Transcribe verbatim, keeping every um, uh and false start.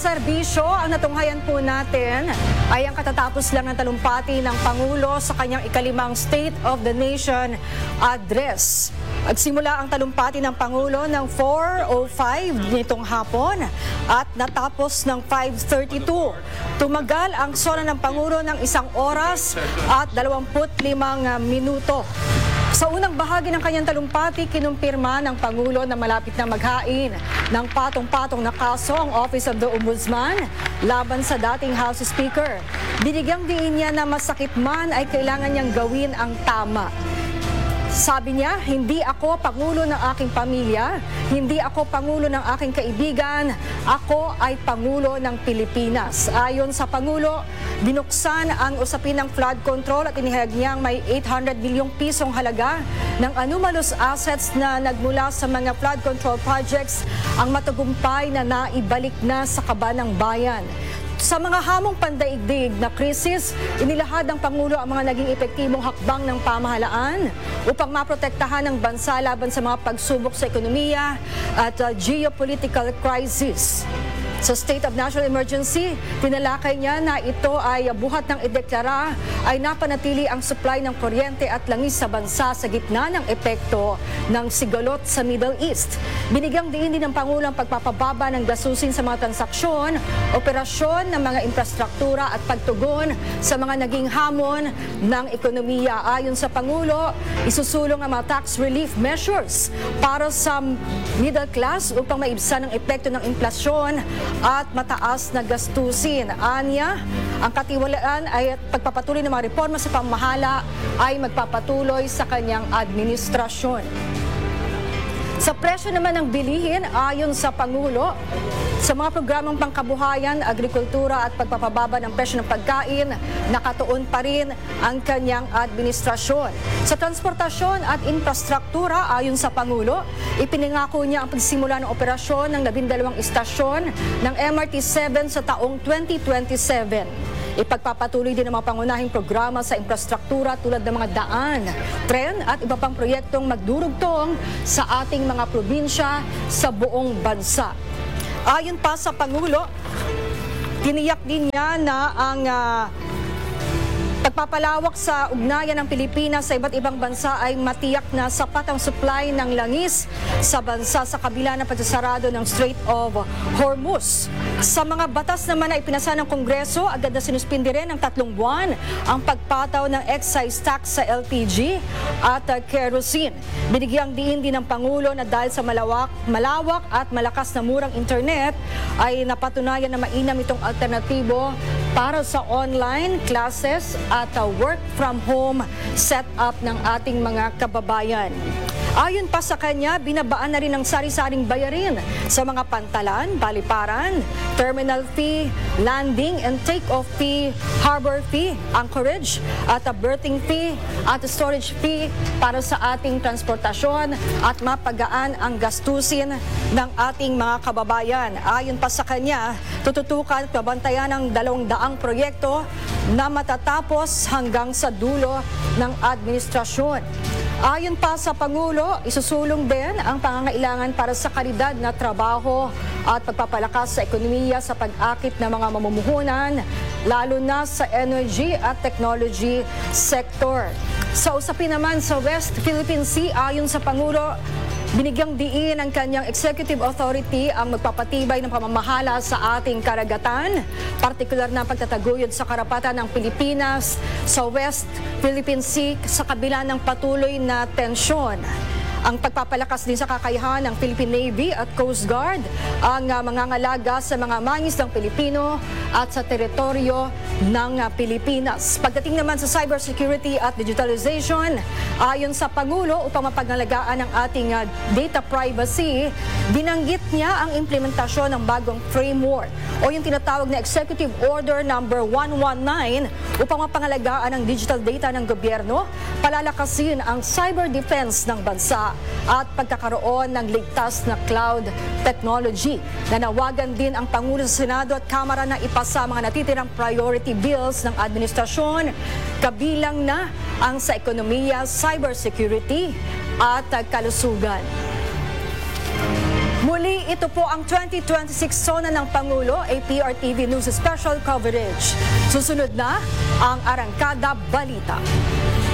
serbisyo, ang natunghayan po natin ay ang katatapos lang ng talumpati ng Pangulo sa kanyang ikalimang State of the Nation address. Nagsimula ang talumpati ng Pangulo ng four oh five nitong hapon at natapos ng five thirty-two. Tumagal ang sona ng Pangulo ng isang oras at dalawampu't limang minuto. Sa unang bahagi ng kanyang talumpati, kinumpirma ng Pangulo na malapit na maghain ng patong-patong na kaso ang Office of the Ombudsman laban sa dating House Speaker. Binigyang diin niya na masakit man ay kailangan niyang gawin ang tama. Sabi niya, hindi ako Pangulo ng aking pamilya, hindi ako Pangulo ng aking kaibigan, ako ay Pangulo ng Pilipinas. Ayon sa Pangulo, binuksan ang usapin ng flood control at inihayag niyang may eight hundred milyong pisong halaga ng anomalous assets na nagmula sa mga flood control projects ang matagumpay na naibalik na sa kaba ng bayan. Sa mga hamong pandaigdig na krisis, inilahad ng Pangulo ang mga naging epektibong hakbang ng pamahalaan upang maprotektahan ang bansa laban sa mga pagsubok sa ekonomiya at uh, geopolitical crisis. Sa State of National Emergency, tinalakay niya na ito ay buhat ng ideklara ay napanatili ang supply ng kuryente at langis sa bansa sa gitna ng epekto ng sigalot sa Middle East. Binigyang diin din ng Pangulo ang pagpapababa ng gasusin sa mga transaksyon, operasyon ng mga infrastruktura at pagtugon sa mga naging hamon ng ekonomiya. Ayon sa Pangulo, isusulong ang mga tax relief measures para sa middle class upang maibsan ang epekto ng inflasyon at mataas na gastusin. Anya, ang katiwalaan ay pagpapatuloy ng mga reforma sa pamahala ay magpapatuloy sa kanyang administrasyon. Sa presyo naman ng bilihin, ayon sa Pangulo, sa mga programang pangkabuhayan, agrikultura at pagpapababa ng presyo ng pagkain, nakatuon pa rin ang kanyang administrasyon. Sa transportasyon at infrastruktura, ayon sa Pangulo, ipinangako niya ang pagsimula ng operasyon ng labindalawang istasyon ng M R T seven sa taong twenty twenty-seven. Ipagpapatuloy din ang mga pangunahing programa sa infrastruktura tulad ng mga daan, tren at iba pang proyektong magdurugtong sa ating mga probinsya sa buong bansa. Ayon pa sa Pangulo, tiniyak din niya na ang uh, pagpapalawak sa ugnayan ng Pilipinas sa iba't ibang bansa ay matiyak na sapat ang supply ng langis sa bansa sa kabila ng pagsasarado ng Strait of Hormuz. Sa mga batas naman na ipinasa ng Kongreso, agad na sinuspindi rin ng tatlong buwan ang pagpataw ng excise tax sa L P G at uh, kerosene. Binigyang diin din ng Pangulo na dahil sa malawak, malawak at malakas na murang internet ay napatunayan na mainam itong alternatibo para sa online classes at uh, work from home setup ng ating mga kababayan. Ayon pa sa kanya, binabaan na rin ang sari-saring bayarin sa mga pantalan, baliparan, terminal fee, landing and take-off fee, harbor fee, anchorage, at a berthing fee at storage fee para sa ating transportasyon at mapagaan ang gastusin ng ating mga kababayan. Ayon pa sa kanya, tututukan at babantayan ang dalawang daang proyekto na matatapos hanggang sa dulo ng administrasyon. Ayon pa sa Pangulo, isusulong din ang pangangailangan para sa kalidad na trabaho at pagpapalakas sa ekonomiya sa pag-akit ng mga mamumuhunan, lalo na sa energy at technology sector. Sa usapin naman sa West Philippine Sea, ayon sa Pangulo, binigyang diin ang kanyang executive authority ang magpapatibay ng pamamahala sa ating karagatan, partikular na pagtataguyod sa karapatan ng Pilipinas sa West Philippine Sea sa kabila ng patuloy na tensyon. Ang pagpapalakas din sa kakayahan ng Philippine Navy at Coast Guard ang uh, mangangalaga sa mga mangisdang Pilipino at sa teritoryo ng uh, Pilipinas. Pagdating naman sa cybersecurity at digitalization, ayon sa Pangulo, upang mapangalagaan ang ating uh, data privacy, binanggit niya ang implementasyon ng bagong framework o yung tinatawag na Executive Order number one nineteen upang mapangalagaan ang digital data ng gobyerno, palalakasin ang cyber defense ng bansa at pagkakaroon ng ligtas na cloud technology. Nanawagan din ang Pangulo sa Senado at Kamara na ipasa mga natitirang priority bills ng administrasyon, kabilang na ang sa ekonomiya, cybersecurity at kalusugan. Muli ito po ang twenty twenty-six Sona ng Pangulo, A P R T V News Special Coverage. Susunod na ang Arangkada Balita.